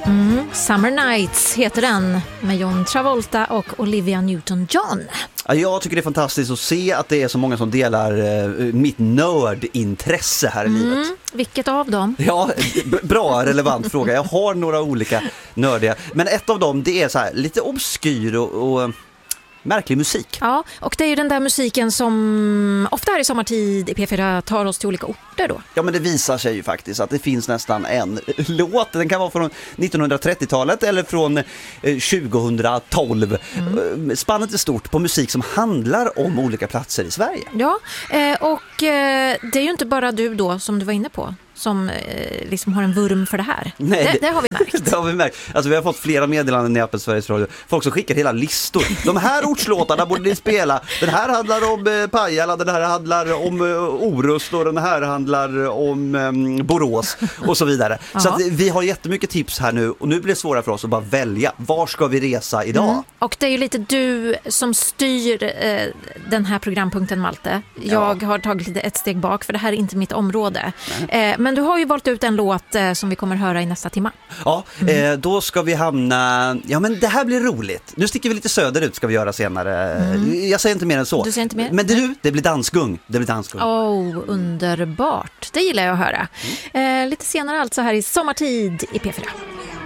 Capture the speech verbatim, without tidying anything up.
Mm, Summer Nights heter den med John Travolta och Olivia Newton-John. Ja, jag tycker det är fantastiskt att se att det är så många som delar eh, mitt nördintresse här i Mm, livet. vilket av dem? Ja, b- bra relevant fråga. Jag har några olika nördiga. Men ett av dem, det är så här, lite obskyr och... och märklig musik. Ja, och det är ju den där musiken som ofta här i sommartid i P fyra tar oss till olika orter då. Ja, men det visar sig ju faktiskt att det finns nästan en låt. Den kan vara från nittonhundratrettiotalet eller från eh, tjugotolv. Mm. Spannet är stort på musik som handlar om olika platser i Sverige. Ja, eh, och eh, det är ju inte bara du då, som du var inne på, som eh, liksom har en vurm för det här. Nej, det, det har vi märkt. Det har vi märkt. Alltså vi har fått flera meddelanden i appen Sveriges Radio. Folk som skickar hela listor. De här ortslåtarna borde ni spela. Den här handlar om eh, Pajala, den här handlar om eh, Orust och den här handlar om eh, Borås och så vidare. Ja. Så att vi har jättemycket tips här nu och nu blir det svårare för oss att bara välja. Var ska vi resa idag? Mm. Och det är ju lite du som styr eh, den här programpunkten, Malte. Jag ja. har tagit lite ett steg bak för det här är inte mitt område. Eh, men du har ju valt ut en låt eh, som vi kommer höra i nästa timma. Ja, mm. eh, då ska vi hamna... Ja, men det här blir roligt. Nu sticker vi lite söderut ska vi göra senare. Mm. Jag säger inte mer än så. Du säger inte mer? Men du, det blir dansgung. Det blir dansgung. Oh, underbart. Det gillar jag att höra. Mm. Eh, lite senare alltså här i sommartid i P fyra.